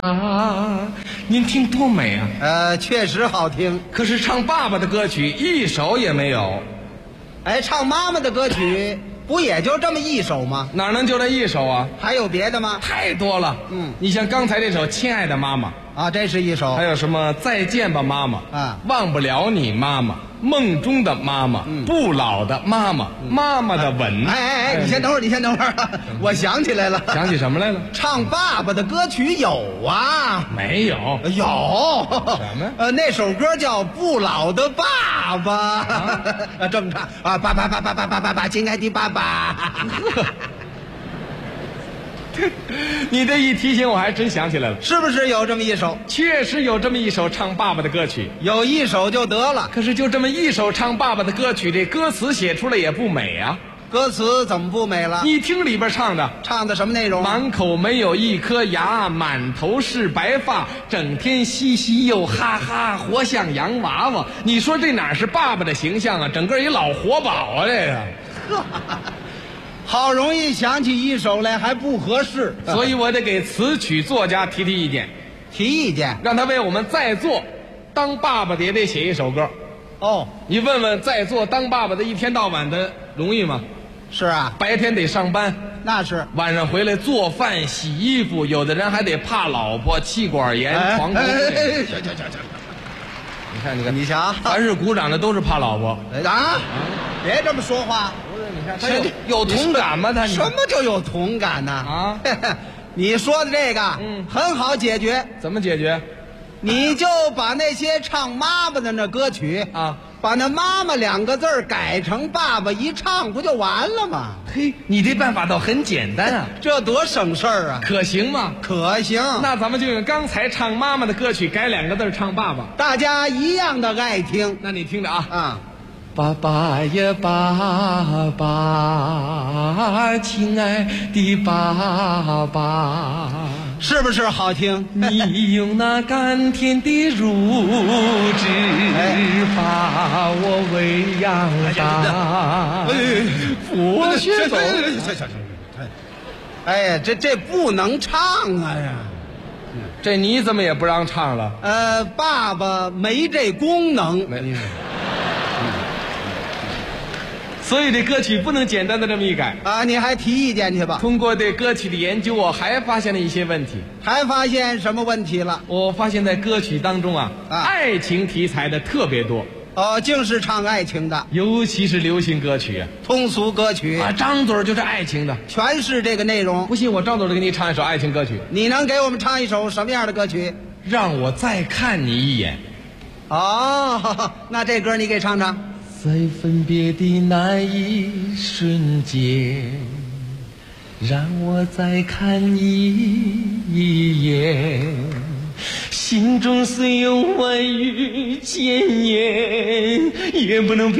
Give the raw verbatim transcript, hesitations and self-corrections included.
啊，您听多美啊！ 呃，确实好听。 可是唱爸爸的歌曲一首也没有。 哎，唱妈妈的歌曲不也就这么一首吗？ 哪能就这一首啊？ 还有别的吗？ 太多了。 嗯， 你像刚才这首《亲爱的妈妈》 啊，这是一首。 还有什么《再见吧妈妈》 啊， 忘不了你妈妈，梦中的妈妈， 嗯、 不老的妈妈，嗯、妈妈的吻。 哎哎哎，你先等会儿，你先等会儿，我想起来了。 想起什么来了？唱爸爸的歌曲有啊？ 没有。 有。 什么？ 呃，那首歌叫《不老的爸爸》。啊，这么唱啊，爸爸爸爸爸爸爸爸，亲爱的爸爸。 你这一提醒，我还真想起来了， 是不是有这么一首？ 确实有这么一首唱爸爸的歌曲， 有一首就得了。 可是就这么一首唱爸爸的歌曲，这歌词写出来也不美啊。 歌词怎么不美了？ 你听里边唱的， 唱的什么内容？ 满口没有一颗牙，满头是白发，整天嘻嘻又哈哈，活像洋娃娃。你说这哪是爸爸的形象啊？整个一老活宝啊！这个。 好容易想起一首来，还不合适， 所以我得给词曲作家提提意见， 提意见， 让他为我们在座当爸爸的也得写一首歌。 哦， 你问问在座当爸爸的一天到晚的容易吗？ 是啊， 白天得上班， 那是晚上回来做饭、洗衣服，有的人还得怕老婆、气管炎、床头病。 行行行行， 你看，你看， 你瞧， 凡是鼓掌的都是怕老婆啊！别这么说话。 你看他有有同感吗？他什么就有同感呢？ 啊， 你说的这个， 嗯， 很好解决。 怎么解决？ 你就把那些唱妈妈的那歌曲啊， 把那妈妈两个字儿改成爸爸一唱，不就完了吗？ 嘿，你这办法倒很简单啊， 这多省事儿啊！ 可行吗？ 可行。 那咱们就用刚才唱妈妈的歌曲改两个字唱爸爸， 大家一样的爱听。 那你听着啊啊。 爸爸呀爸爸，亲爱的爸爸， 是不是好听？ 你用那甘甜的乳汁把我喂养大。我学走。 哎呀，这这不能唱啊呀！ 这你怎么也不让唱了？ 呃，爸爸没这功能。 没。所以这歌曲不能简单的这么一改啊！你还提意见去吧。 通过对歌曲的研究，我还发现了一些问题。 还发现什么问题了？ 我发现在歌曲当中啊， 啊爱情题材的特别多。 哦，净是唱爱情的， 尤其是流行歌曲、 通俗歌曲啊，张嘴就是爱情的， 全是这个内容。 不信我张嘴就给你唱一首爱情歌曲。 你能给我们唱一首什么样的歌曲？ 让我再看你一眼。 哦，那这歌你给唱唱。 在分别的那一瞬间，让我再看你一眼，心中虽有万语千言，也不能